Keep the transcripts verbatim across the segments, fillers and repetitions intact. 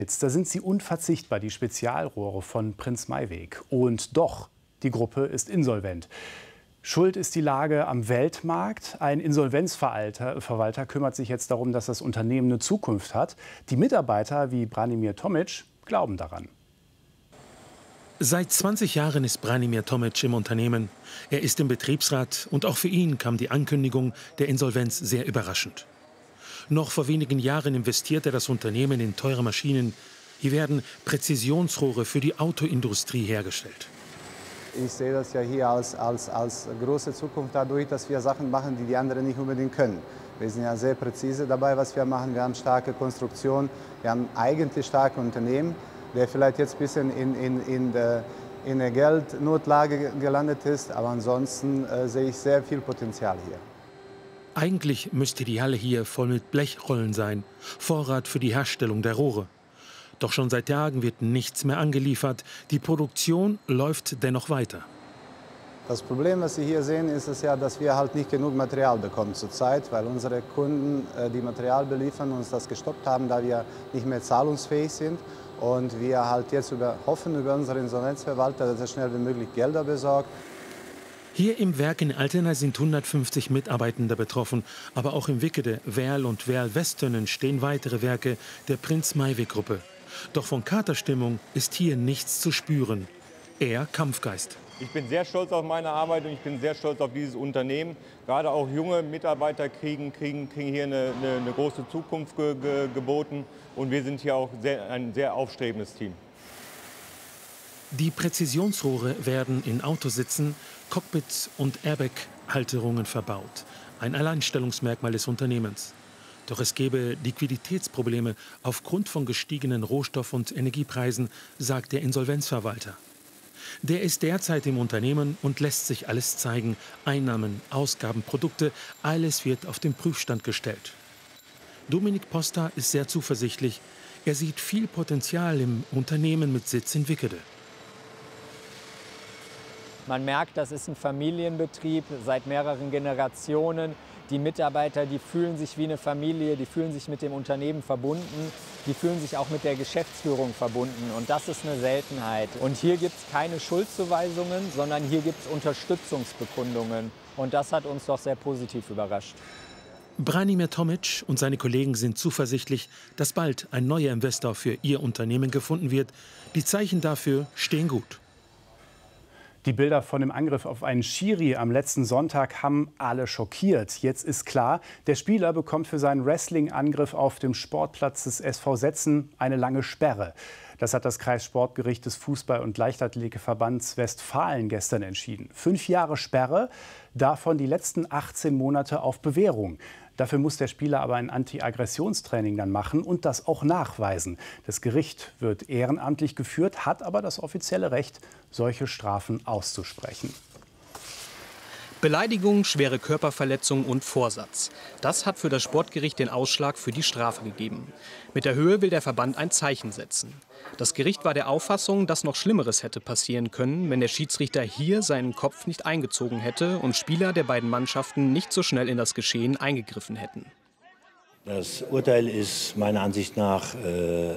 Da sind sie unverzichtbar, die Spezialrohre von Prinz Maiweg. Und doch, die Gruppe ist insolvent. Schuld ist die Lage am Weltmarkt. Ein Insolvenzverwalter kümmert sich jetzt darum, dass das Unternehmen eine Zukunft hat. Die Mitarbeiter wie Branimir Tomic glauben daran. Seit zwanzig Jahren ist Branimir Tomic im Unternehmen. Er ist im Betriebsrat und auch für ihn kam die Ankündigung der Insolvenz sehr überraschend. Noch vor wenigen Jahren investierte das Unternehmen in teure Maschinen. Hier werden Präzisionsrohre für die Autoindustrie hergestellt. Ich sehe das ja hier als, als, als große Zukunft dadurch, dass wir Sachen machen, die die anderen nicht unbedingt können. Wir sind ja sehr präzise dabei, was wir machen. Wir haben starke Konstruktion, wir haben eigentlich starke Unternehmen, der vielleicht jetzt ein bisschen in, in, in, der, in der Geldnotlage gelandet ist. Aber ansonsten äh, sehe ich sehr viel Potenzial hier. Eigentlich müsste die Halle hier voll mit Blechrollen sein, Vorrat für die Herstellung der Rohre. Doch schon seit Tagen wird nichts mehr angeliefert. Die Produktion läuft dennoch weiter. Das Problem, was Sie hier sehen, ist es ja, dass wir halt nicht genug Material bekommen zurzeit, weil unsere Kunden, die Material beliefern, uns das gestoppt haben, da wir nicht mehr zahlungsfähig sind. Und wir halt jetzt über, hoffen über unseren Insolvenzverwalter, dass er schnell wie möglich Gelder besorgt. Hier im Werk in Altena sind hundertfünfzig Mitarbeitende betroffen. Aber auch im Wickede, Werl und Werl-Westönnen stehen weitere Werke der Prinz Maiweg-Gruppe. Doch von Katerstimmung ist hier nichts zu spüren. Eher Kampfgeist. Ich bin sehr stolz auf meine Arbeit und ich bin sehr stolz auf dieses Unternehmen. Gerade auch junge Mitarbeiter kriegen, kriegen, kriegen hier eine, eine, eine große Zukunft ge, ge, geboten. Und wir sind hier auch sehr, ein sehr aufstrebendes Team. Die Präzisionsrohre werden in Autositzen, Cockpits und Airbag-Halterungen verbaut. Ein Alleinstellungsmerkmal des Unternehmens. Doch es gäbe Liquiditätsprobleme aufgrund von gestiegenen Rohstoff- und Energiepreisen, sagt der Insolvenzverwalter. Der ist derzeit im Unternehmen und lässt sich alles zeigen. Einnahmen, Ausgaben, Produkte, alles wird auf den Prüfstand gestellt. Dominik Posta ist sehr zuversichtlich. Er sieht viel Potenzial im Unternehmen mit Sitz in Wickede. Man merkt, das ist ein Familienbetrieb seit mehreren Generationen. Die Mitarbeiter, die fühlen sich wie eine Familie, die fühlen sich mit dem Unternehmen verbunden, die fühlen sich auch mit der Geschäftsführung verbunden. Und das ist eine Seltenheit. Und hier gibt es keine Schuldzuweisungen, sondern hier gibt es Unterstützungsbekundungen. Und das hat uns doch sehr positiv überrascht. Branimir Tomic und seine Kollegen sind zuversichtlich, dass bald ein neuer Investor für ihr Unternehmen gefunden wird. Die Zeichen dafür stehen gut. Die Bilder von dem Angriff auf einen Schiri am letzten Sonntag haben alle schockiert. Jetzt ist klar, der Spieler bekommt für seinen Wrestling-Angriff auf dem Sportplatz des S V Setzen eine lange Sperre. Das hat das Kreissportgericht des Fußball- und Leichtathletikverbands Westfalen gestern entschieden. Fünf Jahre Sperre, davon die letzten achtzehn Monate auf Bewährung. Dafür muss der Spieler aber ein Anti-Aggressionstraining dann machen und das auch nachweisen. Das Gericht wird ehrenamtlich geführt, hat aber das offizielle Recht, solche Strafen auszusprechen. Beleidigung, schwere Körperverletzung und Vorsatz. Das hat für das Sportgericht den Ausschlag für die Strafe gegeben. Mit der Höhe will der Verband ein Zeichen setzen. Das Gericht war der Auffassung, dass noch Schlimmeres hätte passieren können, wenn der Schiedsrichter hier seinen Kopf nicht eingezogen hätte und Spieler der beiden Mannschaften nicht so schnell in das Geschehen eingegriffen hätten. Das Urteil ist meiner Ansicht nach äh,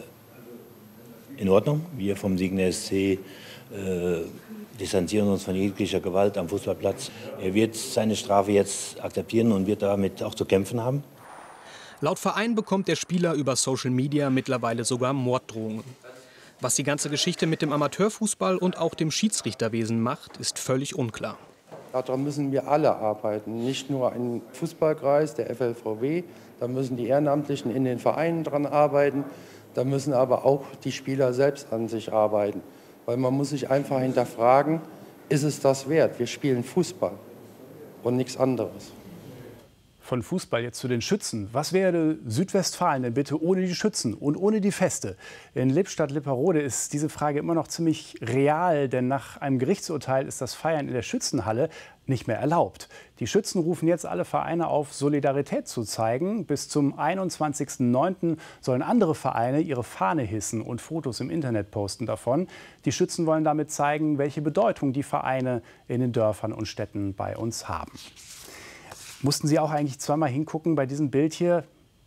in Ordnung. Wir vom Signer S C äh, distanzieren uns von jeglicher Gewalt am Fußballplatz. Er wird seine Strafe jetzt akzeptieren und wird damit auch zu kämpfen haben. Laut Verein bekommt der Spieler über Social Media mittlerweile sogar Morddrohungen. Was die ganze Geschichte mit dem Amateurfußball und auch dem Schiedsrichterwesen macht, ist völlig unklar. Daran müssen wir alle arbeiten, nicht nur ein Fußballkreis, der F L V W, da müssen die Ehrenamtlichen in den Vereinen dran arbeiten, da müssen aber auch die Spieler selbst an sich arbeiten. Weil man muss sich einfach hinterfragen, ist es das wert? Wir spielen Fußball und nichts anderes. Von Fußball jetzt zu den Schützen. Was wäre Südwestfalen denn bitte ohne die Schützen und ohne die Feste? In Lippstadt-Lipperode ist diese Frage immer noch ziemlich real, denn nach einem Gerichtsurteil ist das Feiern in der Schützenhalle nicht mehr erlaubt. Die Schützen rufen jetzt alle Vereine auf, Solidarität zu zeigen. Bis zum einundzwanzigsten neunten sollen andere Vereine ihre Fahne hissen und Fotos im Internet posten davon. Die Schützen wollen damit zeigen, welche Bedeutung die Vereine in den Dörfern und Städten bei uns haben. Mussten Sie auch eigentlich zweimal hingucken bei diesem Bild hier?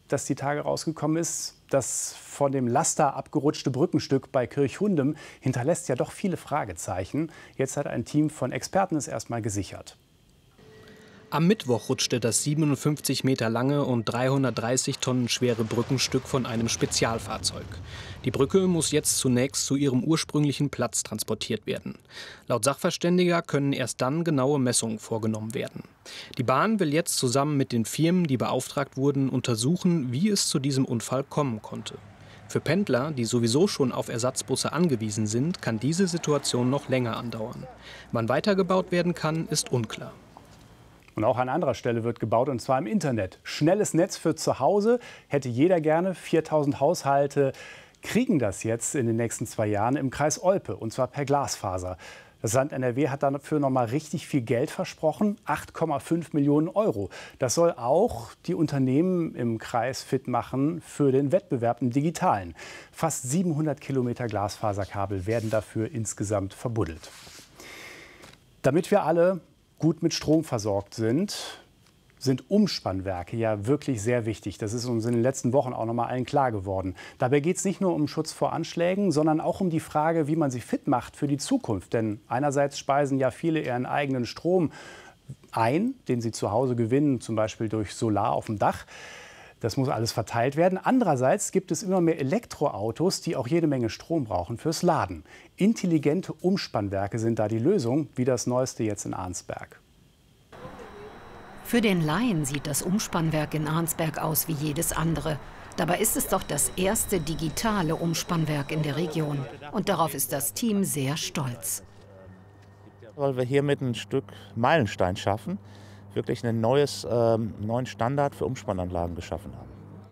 das die Tage rausgekommen ist. Das von dem Laster abgerutschte Brückenstück bei Kirchhundem hinterlässt ja doch viele Fragezeichen. Jetzt hat ein Team von Experten es erstmal gesichert. Am Mittwoch rutschte das siebenundfünfzig Meter lange und dreihundertdreißig Tonnen schwere Brückenstück von einem Spezialfahrzeug. Die Brücke muss jetzt zunächst zu ihrem ursprünglichen Platz transportiert werden. Laut Sachverständiger können erst dann genaue Messungen vorgenommen werden. Die Bahn will jetzt zusammen mit den Firmen, die beauftragt wurden, untersuchen, wie es zu diesem Unfall kommen konnte. Für Pendler, die sowieso schon auf Ersatzbusse angewiesen sind, kann diese Situation noch länger andauern. Wann weitergebaut werden kann, ist unklar. Und auch an anderer Stelle wird gebaut, und zwar im Internet. Schnelles Netz für zu Hause hätte jeder gerne. viertausend Haushalte kriegen das jetzt in den nächsten zwei Jahren im Kreis Olpe, und zwar per Glasfaser. Das Land N R W hat dafür noch mal richtig viel Geld versprochen, acht Komma fünf Millionen Euro. Das soll auch die Unternehmen im Kreis fit machen für den Wettbewerb im Digitalen. Fast siebenhundert Kilometer Glasfaserkabel werden dafür insgesamt verbuddelt. Damit wir alle gut mit Strom versorgt sind, sind Umspannwerke ja wirklich sehr wichtig. Das ist uns in den letzten Wochen auch noch mal allen klar geworden. Dabei geht es nicht nur um Schutz vor Anschlägen, sondern auch um die Frage, wie man sie fit macht für die Zukunft. Denn einerseits speisen ja viele ihren eigenen Strom ein, den sie zu Hause gewinnen, zum Beispiel durch Solar auf dem Dach. Das muss alles verteilt werden. Andererseits gibt es immer mehr Elektroautos, die auch jede Menge Strom brauchen fürs Laden. Intelligente Umspannwerke sind da die Lösung, wie das neueste jetzt in Arnsberg. Für den Laien sieht das Umspannwerk in Arnsberg aus wie jedes andere. Dabei ist es doch das erste digitale Umspannwerk in der Region. Und darauf ist das Team sehr stolz. Weil wir hiermit ein Stück Meilenstein schaffen, wirklich einen neues, ähm, neuen Standard für Umspannanlagen geschaffen haben.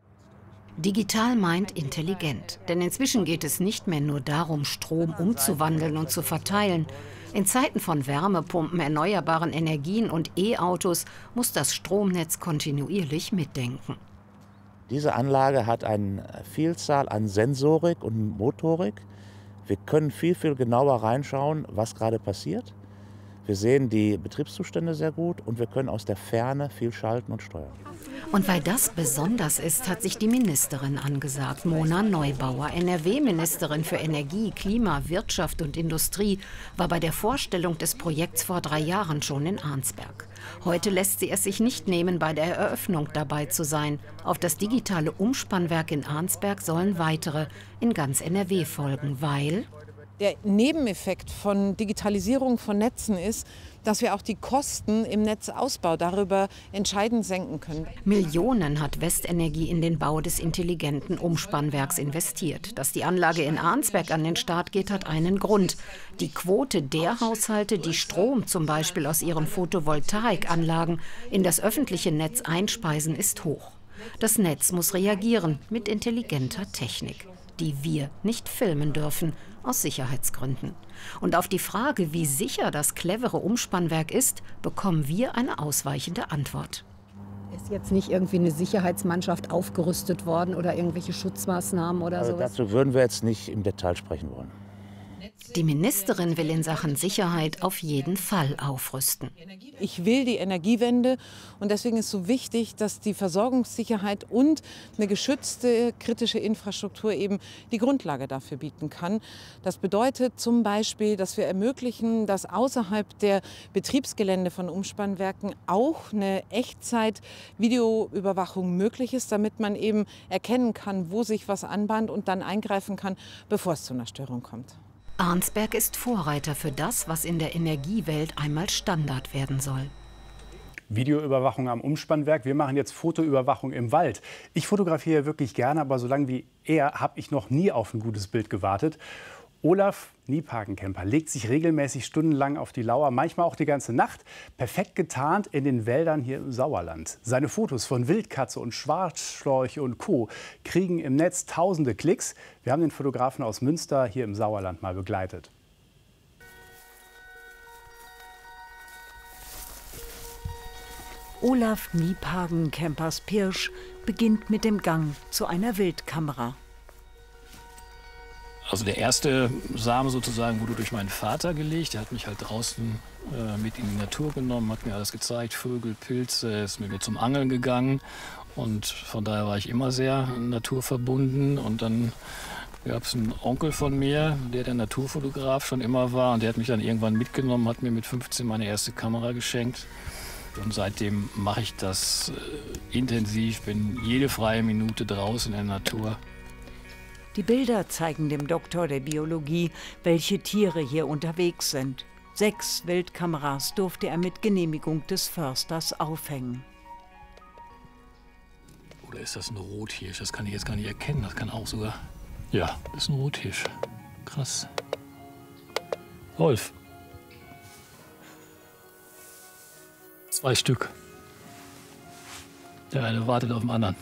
Digital meint intelligent. Denn inzwischen geht es nicht mehr nur darum, Strom umzuwandeln und zu verteilen. In Zeiten von Wärmepumpen, erneuerbaren Energien und E-Autos muss das Stromnetz kontinuierlich mitdenken. Diese Anlage hat eine Vielzahl an Sensorik und Motorik. Wir können viel, viel genauer reinschauen, was gerade passiert. Wir sehen die Betriebszustände sehr gut und wir können aus der Ferne viel schalten und steuern. Und weil das besonders ist, hat sich die Ministerin angesagt, Mona Neubauer, N R W-Ministerin für Energie, Klima, Wirtschaft und Industrie, war bei der Vorstellung des Projekts vor drei Jahren schon in Arnsberg. Heute lässt sie es sich nicht nehmen, bei der Eröffnung dabei zu sein. Auf das digitale Umspannwerk in Arnsberg sollen weitere in ganz N R W folgen, weil der Nebeneffekt von Digitalisierung von Netzen ist, dass wir auch die Kosten im Netzausbau darüber entscheidend senken können. Millionen hat Westenergie in den Bau des intelligenten Umspannwerks investiert. Dass die Anlage in Arnsberg an den Start geht, hat einen Grund. Die Quote der Haushalte, die Strom zum Beispiel aus ihren Photovoltaikanlagen in das öffentliche Netz einspeisen, ist hoch. Das Netz muss reagieren mit intelligenter Technik, die wir nicht filmen dürfen, aus Sicherheitsgründen. Und auf die Frage, wie sicher das clevere Umspannwerk ist, bekommen wir eine ausweichende Antwort. Ist jetzt nicht irgendwie eine Sicherheitsmannschaft aufgerüstet worden oder irgendwelche Schutzmaßnahmen oder also sowas? Dazu würden wir jetzt nicht im Detail sprechen wollen. Die Ministerin will in Sachen Sicherheit auf jeden Fall aufrüsten. Ich will die Energiewende und deswegen ist so wichtig, dass die Versorgungssicherheit und eine geschützte kritische Infrastruktur eben die Grundlage dafür bieten kann. Das bedeutet zum Beispiel, dass wir ermöglichen, dass außerhalb der Betriebsgelände von Umspannwerken auch eine Echtzeit-Videoüberwachung möglich ist, damit man eben erkennen kann, wo sich was anbahnt und dann eingreifen kann, bevor es zu einer Störung kommt. Arnsberg ist Vorreiter für das, was in der Energiewelt einmal Standard werden soll. Videoüberwachung am Umspannwerk. Wir machen jetzt Fotoüberwachung im Wald. Ich fotografiere wirklich gerne, aber so lange wie er habe ich noch nie auf ein gutes Bild gewartet. Olaf Niepagenkemper legt sich regelmäßig stundenlang auf die Lauer, manchmal auch die ganze Nacht, perfekt getarnt in den Wäldern hier im Sauerland. Seine Fotos von Wildkatze und Schwarzschlauche und Co. kriegen im Netz tausende Klicks. Wir haben den Fotografen aus Münster hier im Sauerland mal begleitet. Olaf Niepagenkempers Pirsch beginnt mit dem Gang zu einer Wildkamera. Also der erste Same sozusagen wurde durch meinen Vater gelegt. Der hat mich halt draußen äh, mit in die Natur genommen, hat mir alles gezeigt, Vögel, Pilze, ist mit mir zum Angeln gegangen. Und von daher war ich immer sehr naturverbunden. Und dann gab es einen Onkel von mir, der der Naturfotograf schon immer war. Und der hat mich dann irgendwann mitgenommen, hat mir mit fünfzehn meine erste Kamera geschenkt. Und seitdem mache ich das äh, intensiv, bin jede freie Minute draußen in der Natur. Die Bilder zeigen dem Doktor der Biologie, welche Tiere hier unterwegs sind. Sechs Wildkameras durfte er mit Genehmigung des Försters aufhängen. Oder ist das ein Rothirsch? Das kann ich jetzt gar nicht erkennen. Das kann auch sogar... Ja, das ist ein Rothirsch. Krass. Wolf. Zwei Stück. Der eine wartet auf den anderen.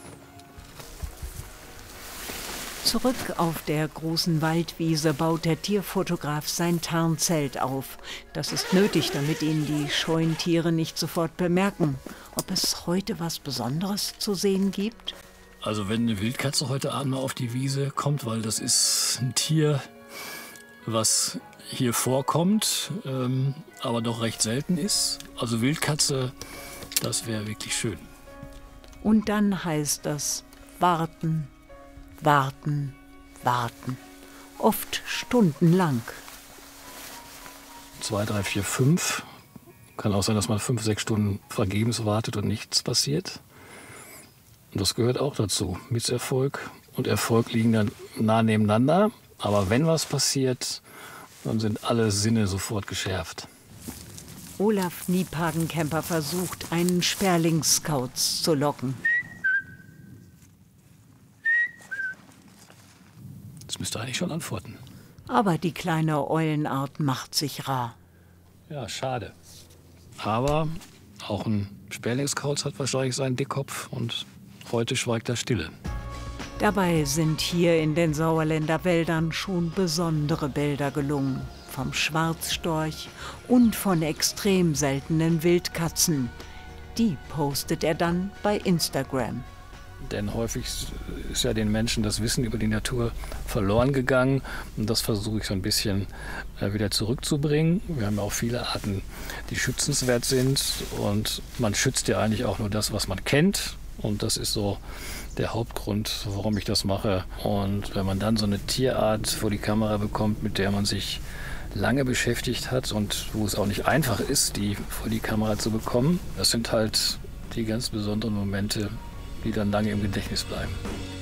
Zurück auf der großen Waldwiese baut der Tierfotograf sein Tarnzelt auf. Das ist nötig, damit ihn die scheuen Tiere nicht sofort bemerken. Ob es heute was Besonderes zu sehen gibt? Also wenn eine Wildkatze heute Abend mal auf die Wiese kommt, weil das ist ein Tier, was hier vorkommt, ähm, aber doch recht selten ist. Also Wildkatze, das wäre wirklich schön. Und dann heißt es warten, warten, warten. Oft stundenlang. Zwei, drei, vier, fünf. Kann auch sein, dass man fünf, sechs Stunden vergebens wartet und nichts passiert. Und das gehört auch dazu. Misserfolg und Erfolg liegen dann nah nebeneinander. Aber wenn was passiert, dann sind alle Sinne sofort geschärft. Olaf Niepagenkemper versucht, einen Sperlingskauz zu locken. Das müsste eigentlich schon antworten. Aber die kleine Eulenart macht sich rar. Ja, schade. Aber auch ein Sperlingskauz hat wahrscheinlich seinen Dickkopf und heute schweigt er Stille. Dabei sind hier in den Sauerländer Wäldern schon besondere Bilder gelungen. Vom Schwarzstorch und von extrem seltenen Wildkatzen. Die postet er dann bei Instagram. Denn häufig ist ja den Menschen das Wissen über die Natur verloren gegangen. Und das versuche ich so ein bisschen wieder zurückzubringen. Wir haben ja auch viele Arten, die schützenswert sind. Und man schützt ja eigentlich auch nur das, was man kennt. Und das ist so der Hauptgrund, warum ich das mache. Und wenn man dann so eine Tierart vor die Kamera bekommt, mit der man sich lange beschäftigt hat und wo es auch nicht einfach ist, die vor die Kamera zu bekommen, das sind halt die ganz besonderen Momente, die dann lange im Gedächtnis bleiben.